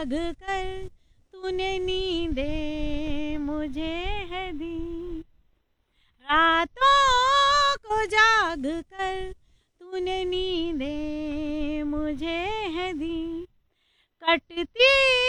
जाग कर तूने नींदे मुझे है दी, रातों को जाग कर तूने नींदे मुझे है दी, कटती